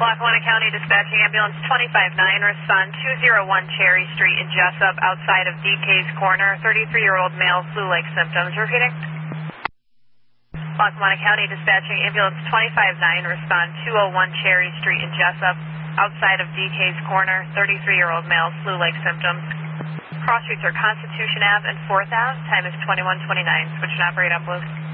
Lackawanna County Dispatching Ambulance 259, respond 201 Cherry Street in Jessup, outside of DK's Corner, 33-year-old male, flu-like symptoms. Repeating. Lackawanna County Dispatching Ambulance 259, respond 201 Cherry Street in Jessup, outside of DK's Corner, 33-year-old male, flu-like symptoms. Cross streets are Constitution Ave and 4th Ave. Time is 21:29. Switch and operate up, Blue.